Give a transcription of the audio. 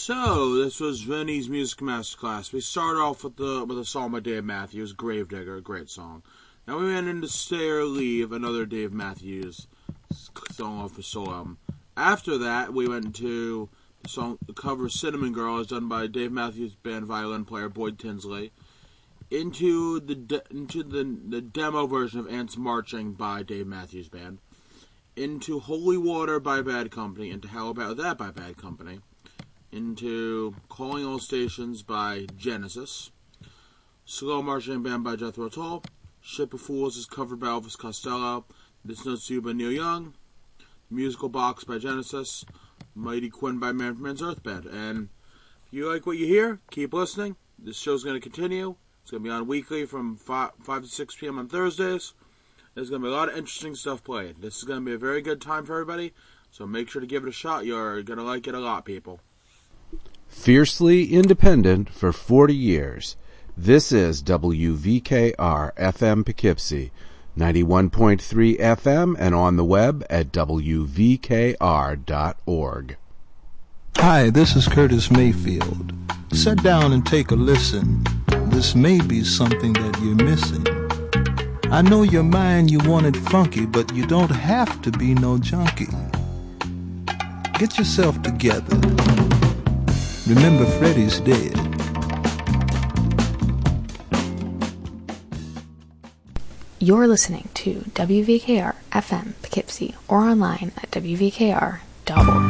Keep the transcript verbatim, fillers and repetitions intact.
So, this was Vinny's Music Masterclass. We started off with the with a song by Dave Matthews, Gravedigger, a great song. Now we went into Stay or Leave, another Dave Matthews song off his solo album. After that, we went into the song, the cover Cinnamon Girl, is done by Dave Matthews Band violin player Boyd Tinsley. Into the de- into the the demo version of Ants Marching by Dave Matthews Band. Into Holy Water by Bad Company. Into How About That by Bad Company. Into Calling All Stations by Genesis. Slow Marching Band by Jethro Tull. Ship of Fools is covered by Elvis Costello. This Note's You by Neil Young. Musical Box by Genesis. Mighty Quinn by Man from Man's Earth Band. And if you like what you hear, keep listening. This show's going to continue. It's going to be on weekly from five, five to six p.m. on Thursdays. There's going to be a lot of interesting stuff played. This is going to be a very good time for everybody, so make sure to give it a shot. You're going to like it a lot, people. Fiercely independent for forty years. This is W V K R F M Poughkeepsie, ninety-one point three F M, and on the web at W V K R dot org. Hi, this is Curtis Mayfield. Sit down and take a listen. This may be something that you're missing. I know your mind, you want it funky, but you don't have to be no junkie. Get yourself together. Remember, Freddie's dead. You're listening to W V K R F M Poughkeepsie or online at W V K R dot org.